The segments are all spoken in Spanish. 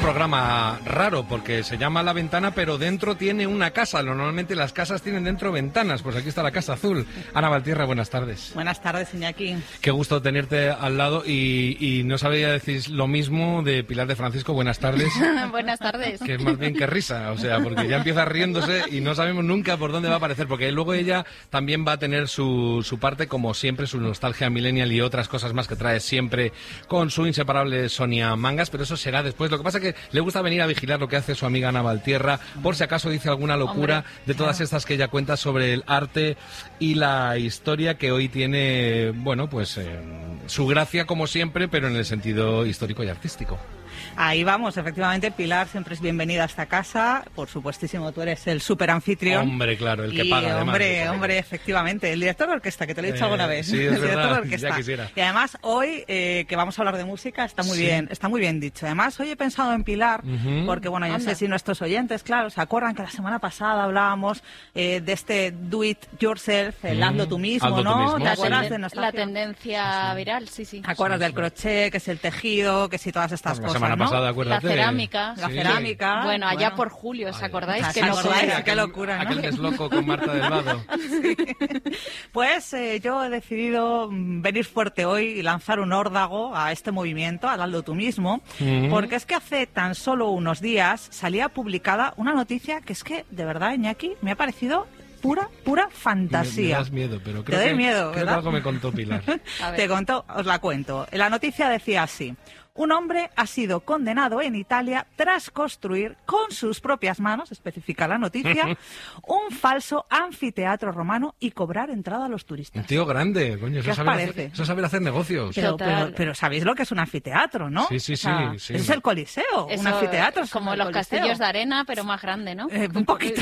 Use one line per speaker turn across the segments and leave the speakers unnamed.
programa raro porque se llama La Ventana, pero dentro tiene una casa. Normalmente las casas tienen dentro ventanas. Pues aquí está la Casa Azul. Ana Valtierra, buenas tardes.
Buenas tardes, Iñaki.
Qué gusto tenerte al lado y no sabía decir lo mismo de Pilar de Francisco. Buenas tardes.
Buenas tardes.
Que es más bien que risa, o sea, porque ya empieza riéndose y no sabemos nunca por dónde va a aparecer, porque luego ella también va a tener su parte, como siempre, su nostalgia millennial y otras cosas más que trae siempre con su inseparable Sonia Mangas, pero eso será después. Lo que pasa es que le gusta venir a vigilar lo que hace su amiga Ana Valtierra, por si acaso dice alguna locura de todas estas que ella cuenta sobre el arte y la historia, que hoy tiene, bueno, pues su gracia como siempre, pero en el sentido histórico y artístico.
Ahí vamos, efectivamente, Pilar siempre es bienvenida a esta casa. Por supuestísimo, tú eres el súper anfitrión.
Hombre, claro, el que paga, además.
Hombre, efectivamente, el director de orquesta, que te lo he dicho alguna vez.
Sí, es
el
verdad,
director de orquesta.
ya quisiera.
Y además, hoy, que vamos a hablar de música, está muy bien dicho. Además, hoy he pensado en Pilar, porque, bueno, yo no sé si nuestros oyentes, claro, se acuerdan que la semana pasada hablábamos de este do it yourself, el hazlo tú mismo, ¿no? ¿Te acuerdas de
la tendencia viral? Sí.
¿Te acuerdas del crochet, que es el tejido, que si todas estas cosas,
semana pasada, acuérdate.
La cerámica.
La cerámica.
Bueno, allá por julio, ¿os acordáis?
Qué locura, ¿no?
Aquel desloco con Marta del Vado.
Sí. Pues yo he decidido venir fuerte hoy y lanzar un órdago a este movimiento, al hazlo tú mismo, porque es que hace tan solo unos días salía publicada una noticia que es que, de verdad, Iñaki, me ha parecido pura fantasía.
Me das miedo, pero creo
Te doy miedo,
creo que algo me contó Pilar.
Te contó, os la cuento. La noticia decía así: un hombre ha sido condenado en Italia tras construir con sus propias manos, especifica la noticia, un falso anfiteatro romano y cobrar entrada a los turistas.
Un tío grande, coño,
¿Qué os parece?
Eso es saber hacer negocios.
Pero sabéis lo que es un anfiteatro, ¿no?
Sí.
Eso es el Coliseo. Un anfiteatro es
como los castillos de arena, pero más grande, ¿no?
Un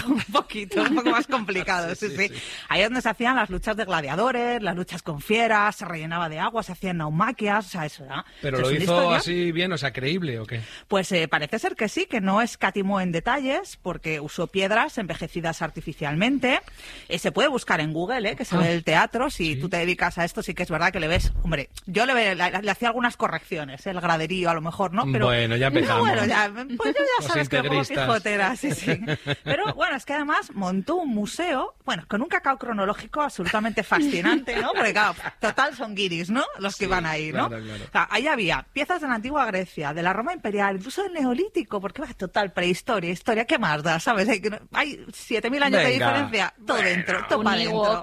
poco más complicado, sí. Ahí es donde se hacían las luchas de gladiadores, las luchas con fieras, se rellenaba de agua, se hacían naumaquias, o sea, eso, ¿no?
Pero lo hizo así bien, o sea, ¿creíble o qué? Pues
parece ser que sí, que no escatimó en detalles, porque usó piedras envejecidas artificialmente. Se puede buscar en Google, que se ve el teatro. Si tú te dedicas a esto, sí que es verdad que le ves. Hombre, yo le hacía algunas correcciones, el graderío a lo mejor, ¿no? Pero
bueno, ya empezamos.
Pues yo ya sabes que como pijotera, sí. Pero bueno, es que además montó un museo, bueno, con un cacao cronológico absolutamente fascinante, ¿no? Porque claro, total son guiris, ¿no? Los que van ahí, ¿no?
Claro.
O sea, ahí había piezas de la antigua Grecia, de la Roma imperial, incluso del Neolítico, porque va, total, prehistoria, historia, ¿qué más da? ¿Sabes? Hay 7.000 años de diferencia, todo dentro, todo para dentro.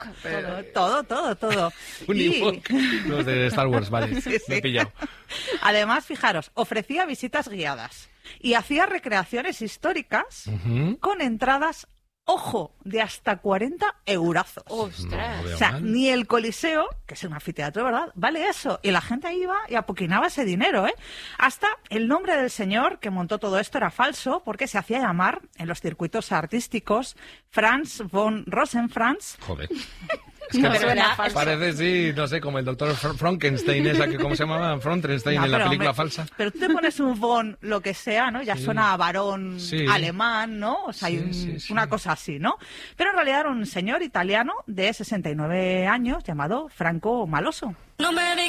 Todo.
Un Ewok. Los de Star Wars, vale,
sí.
me he pillado.
Además, fijaros, ofrecía visitas guiadas y hacía recreaciones históricas con entradas, ojo, de hasta 40 eurazos.
¡Ostras!
O sea, ni el Coliseo, que es un anfiteatro, ¿verdad?, vale eso. Y la gente iba y apoquinaba ese dinero, ¿eh? Hasta el nombre del señor que montó todo esto era falso, porque se hacía llamar, en los circuitos artísticos, Franz von Rosenfranz.
Joder.
Es que
parece, sí, no sé, como el doctor Frankenstein, esa que, ¿cómo se llamaba? Frankenstein en la película falsa.
Pero tú te pones un von, lo que sea, ¿no? Ya suena a varón alemán, ¿no? O sea, hay una cosa así, ¿no? Pero en realidad era un señor italiano de 69 años llamado Franco Maloso.
No me